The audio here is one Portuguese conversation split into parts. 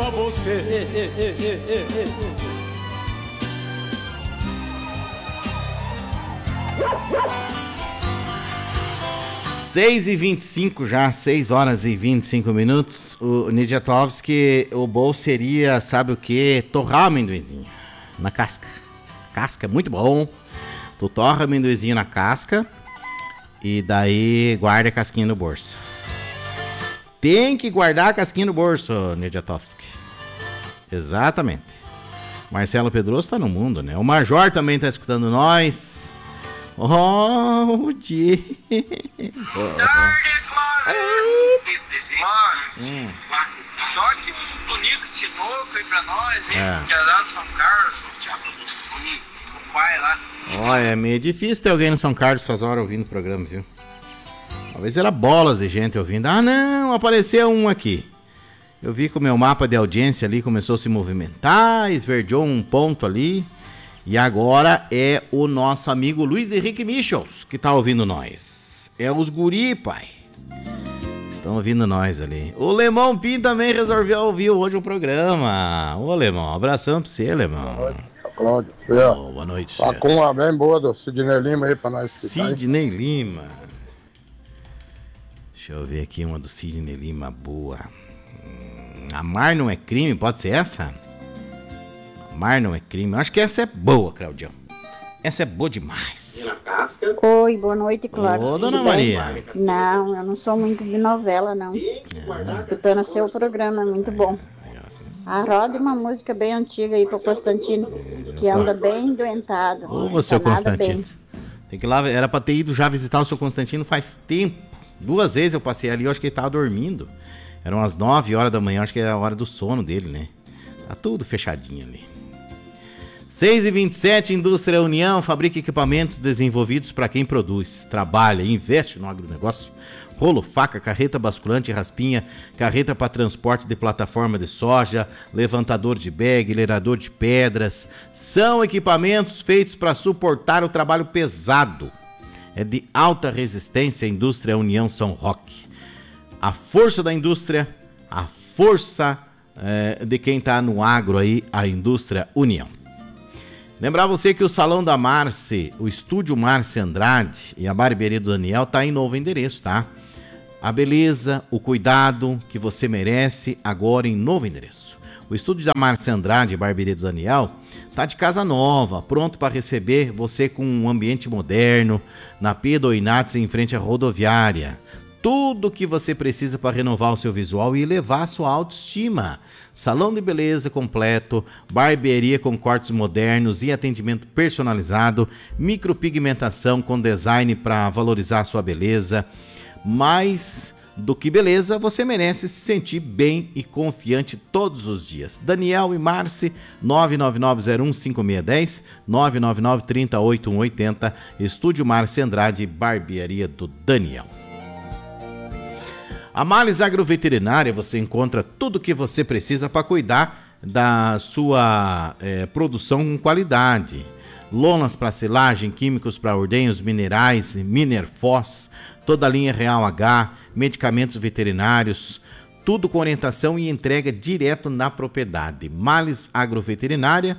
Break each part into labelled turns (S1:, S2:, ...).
S1: pra você.
S2: 6h25 já, 6h25. O Nidiatovski, o bom seria, sabe o que? Torrar o amendoizinho na casca. Casca é muito bom. Tu torra o amendoizinho na casca e daí guarda a casquinha no bolso. Tem que guardar a casquinha no bolso, Nidiatovski. Exatamente. Marcelo Pedroso tá no mundo, né? O Major também tá escutando nós. Oh, Diego.
S3: Sorte bonito, Tinoco aí pra nós, hein? Casal de São Carlos, Thiago Luci, o pai lá.
S2: Olha, é meio difícil ter alguém no São Carlos essas horas ouvindo o programa, viu? Talvez era bolas de gente ouvindo. Ah, não, apareceu um aqui. Eu vi que o meu mapa de audiência ali começou a se movimentar, esverdeou um ponto ali. E agora é o nosso amigo Luiz Henrique Michels que tá ouvindo nós. É os guri, pai. Estão ouvindo nós ali. O Lemão Pim também resolveu ouvir hoje o programa. Ô, Lemão, abração pra você, Lemão.
S4: Boa noite, Cláudio.
S2: Oh, boa noite.
S4: Tá com uma bem boa do Sidney Lima aí pra nós.
S2: Sidney Lima. Deixa eu ver aqui uma do Sidney Lima boa. Amar não é crime, pode ser essa? Amar não é crime. Acho que essa é boa, Claudião. Essa é boa demais.
S5: Oi, boa noite, Cláudio.
S2: Ô, dona Maria.
S5: Não, eu não sou muito de novela, não. Tô escutando seu programa, é muito bom. Roda uma música bem antiga aí pro Constantino, que anda bem doentado.
S2: Ô, seu Constantino. Tem que ir lá, era pra ter ido já visitar o seu Constantino faz tempo. 2 vezes eu passei ali, eu acho que ele tava dormindo. Eram as 9 horas da manhã, acho que era a hora do sono dele, né? Tá tudo fechadinho ali. 6h27, Indústria União fabrica equipamentos desenvolvidos para quem produz, trabalha e investe no agronegócio. Rolo, faca, carreta basculante e raspinha, carreta para transporte de plataforma de soja, levantador de bag, lerador de pedras. São equipamentos feitos para suportar o trabalho pesado. É de alta resistência a Indústria União São Roque. A força da indústria, a força de quem está no agro aí, a Indústria União. Lembrar você que o Salão da Marce, o Estúdio Marce Andrade e a Barbearia do Daniel tá em novo endereço, tá? A beleza, o cuidado que você merece agora em novo endereço. O Estúdio da Marce Andrade e Barbearia do Daniel tá de casa nova, pronto para receber você com um ambiente moderno, na Pedro Inácio em frente à rodoviária. Tudo que você precisa para renovar o seu visual e elevar a sua autoestima. Salão de beleza completo, barbearia com cortes modernos e atendimento personalizado, micropigmentação com design para valorizar a sua beleza. Mais do que beleza, você merece se sentir bem e confiante todos os dias. Daniel e Marce, 999015610, 999308180, Estúdio Marce Andrade, Barbearia do Daniel. A Males Agroveterinária, você encontra tudo o que você precisa para cuidar da sua produção com qualidade. Lonas para silagem, químicos para ordenhos, minerais, Minerfoz, toda a linha Real H, medicamentos veterinários, tudo com orientação e entrega direto na propriedade. Males Agroveterinária,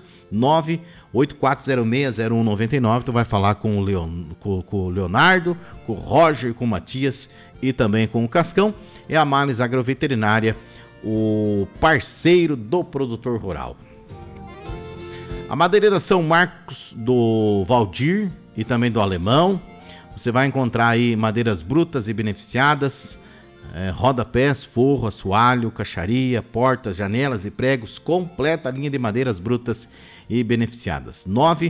S2: 984060199. Tu vai falar com o Leonardo, com o Roger, com o Matias e também com o Cascão. É a Males Agroveterinária, o parceiro do produtor rural. A madeireira São Marcos do Valdir e também do Alemão. Você vai encontrar aí madeiras brutas e beneficiadas, rodapés, forro, assoalho, caixaria, portas, janelas e pregos, completa a linha de madeiras brutas e beneficiadas.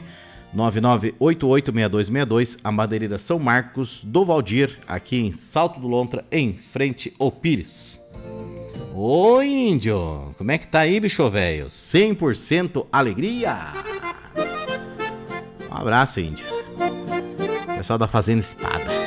S2: 999886262, a madeireira São Marcos do Valdir, aqui em Salto do Lontra, em frente ao Pires. Ô índio, como é que tá aí, bicho velho? 100% alegria! Um abraço, índio. Pessoal da Fazenda Espada.